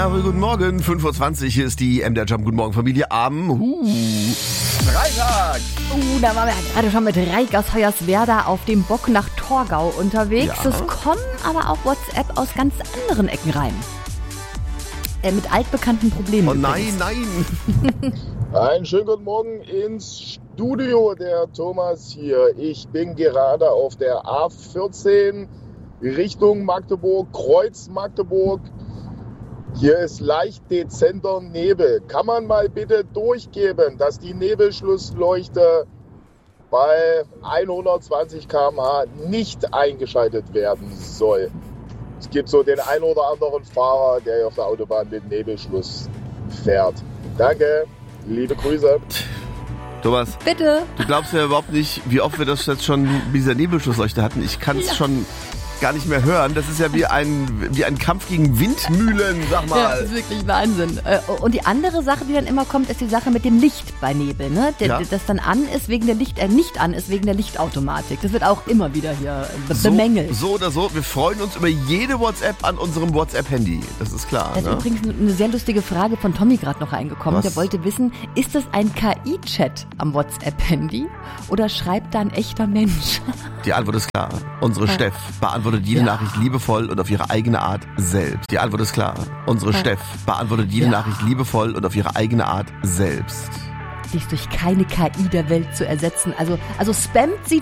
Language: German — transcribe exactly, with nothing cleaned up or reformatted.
Ja, guten Morgen, fünf Uhr zwanzig, hier ist die M D R Jump. Guten Morgen, Familie am uh, Freitag. Uh, da waren wir ja gerade schon mit Reik aus Hoyerswerda auf dem Bock nach Torgau unterwegs. Ja. Es kommen aber auch WhatsApp aus ganz anderen Ecken rein. Äh, mit altbekannten Problemen. Oh nein, übrigens. nein. Einen schönen guten Morgen ins Studio, der Thomas hier. Ich bin gerade auf der A vierzehn Richtung Magdeburg, Kreuz Magdeburg. Hier ist leicht dezenter Nebel. Kann man mal bitte durchgeben, dass die Nebelschlussleuchte bei hundertzwanzig Kilometer pro Stunde nicht eingeschaltet werden soll? Es gibt so den ein oder anderen Fahrer, der hier auf der Autobahn mit Nebelschluss fährt. Danke, liebe Grüße. Thomas, Bitte. du glaubst ja überhaupt nicht, wie oft wir das jetzt schon mit dieser Nebelschlussleuchte hatten. Ich kann es Ja. schon gar nicht mehr hören. Das ist ja wie ein, wie ein Kampf gegen Windmühlen, sag Ja, das mal. ist wirklich Wahnsinn. Äh, Und die andere Sache, die dann immer kommt, ist die Sache mit dem Licht bei Nebel, ne? Der, Ja. Das dann an ist wegen der Licht, äh, nicht an ist wegen der Lichtautomatik. Das wird auch immer wieder hier be So, bemängelt. so oder so, wir freuen uns über jede WhatsApp an unserem WhatsApp-Handy. Das ist klar. Da ist Ne? übrigens eine sehr lustige Frage von Tommy gerade noch reingekommen. Was? Der wollte wissen, ist das ein K I-Chat am WhatsApp-Handy oder schreibt da ein echter Mensch? Die Antwort ist klar. Unsere Ja. Steff beantwortet jede Ja. Nachricht liebevoll und auf ihre eigene Art selbst. Die Antwort ist klar. Unsere Ja. Steff beantwortet jede Ja. Nachricht liebevoll und auf ihre eigene Art selbst. Die ist durch keine K I der Welt zu ersetzen. Also, also spammt sie